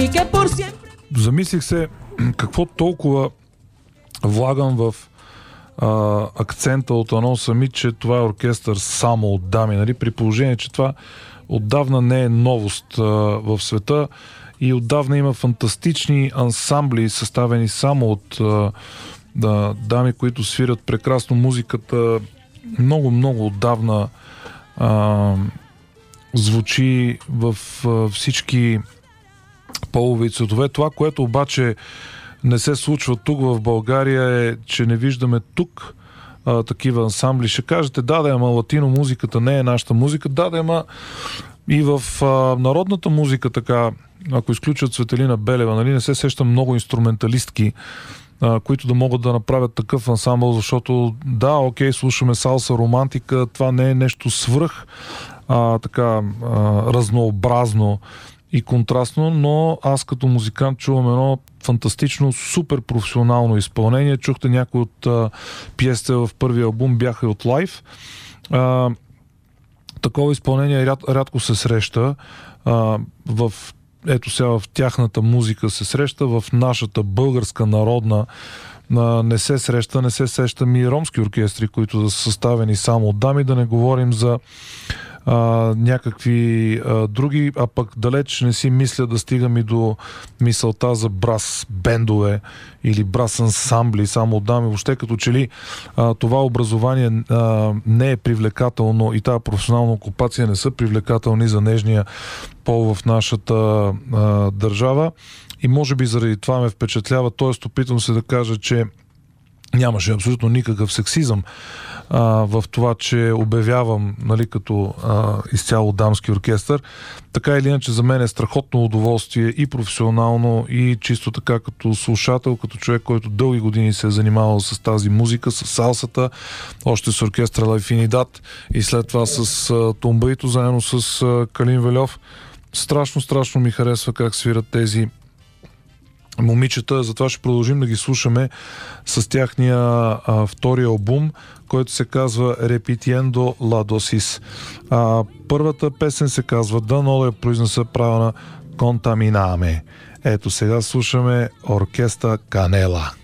Замислих се какво толкова влагам в акцента от анонса ми, че това е оркестър само от дами, нали? При положение, че това отдавна не е новост в света и отдавна има фантастични ансамбли, съставени само от дами, които свирят прекрасно музиката. Много отдавна звучи в всички полове и цветове. Това, което обаче не се случва тук в България е, че не виждаме тук такива ансамбли. Ще кажете, да, ама латино музиката не е нашата музика. Да, ама и в народната музика така, ако изключат Цветелина Белева, нали, не се сещам много инструменталистки, които да могат да направят такъв ансамбъл, защото да, окей, слушаме салса, романтика, това не е нещо свръх разнообразно и контрастно, но аз като музикант чувам едно фантастично, супер професионално изпълнение. Чухте някои от пиесите в първия албум, бяха и от лайв. Такова изпълнение рядко се среща. Ето сега в тяхната музика се среща, в нашата българска народна не се среща и ромски оркестри, които са съставени само от дами, да не говорим за някакви други, а пък далеч не си мисля да стигам и до мисълта за брас бендове или брас ансамбли, само от дами. Въобще като че ли това образование не е привлекателно и тази професионална окупация не са привлекателни за нежния пол в нашата държава и може би заради това ме впечатлява, т.е. опитвам се да кажа, че нямаше абсолютно никакъв сексизъм в това, че обявявам, нали, като изцяло дамски оркестър. Така или иначе за мен е страхотно удоволствие и професионално, и чисто така като слушател, като човек, който дълги години се е занимавал с тази музика, с салсата, още с оркестра Ла Инфинидад и след това с Тумбаито, заедно с Калин Вельов. Страшно ми харесва как свират тези момичета, затова ще продължим да ги слушаме с тяхния втори албум, който се казва Repitiendo la dosis. Първата песен се казва, дано да я произнеса правилно, Contaminame. Ето сега слушаме оркестър Канела.